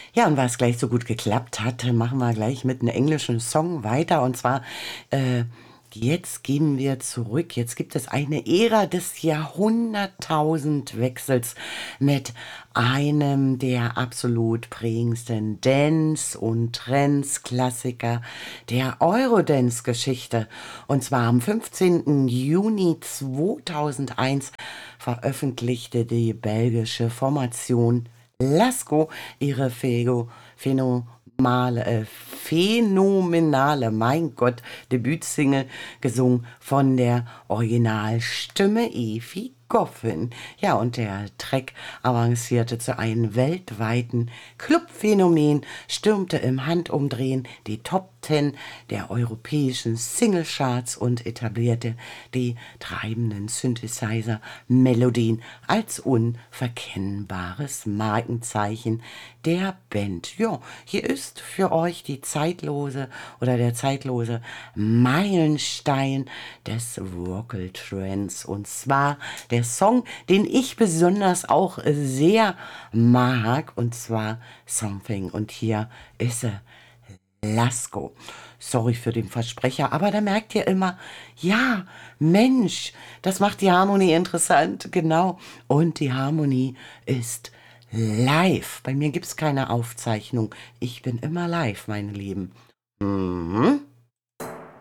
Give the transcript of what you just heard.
Ja, und weil es gleich so gut geklappt hat, machen wir gleich mit einem englischen Song weiter. Und zwar, äh, jetzt gehen wir zurück. Jetzt gibt es eine Ära des Jahrhunderttausendwechsels mit einem der absolut prägendsten Dance- und Trance-Klassiker der Eurodance-Geschichte. Und zwar am 15. Juni 2001 veröffentlichte die belgische Formation Lasco ihre phänomenale, mein Gott, Debütsingle, gesungen von der Originalstimme Evi Goffin. Ja, und der Track avancierte zu einem weltweiten Clubphänomen, stürmte im Handumdrehen die Top 10 der europäischen Singlecharts und etablierte die treibenden Synthesizer-Melodien als unverkennbares Markenzeichen der Band. Ja, hier ist für euch die zeitlose oder der zeitlose Meilenstein des Vocal Trends. Und zwar der Song, den ich besonders auch sehr mag, und zwar Something. Und hier ist er. Lasko. Sorry für den Versprecher, aber da merkt ihr immer, ja, Mensch, das macht die Harmonie interessant, genau. Und die Harmonie ist live. Bei mir gibt es keine Aufzeichnung. Ich bin immer live, meine Lieben. Mhm.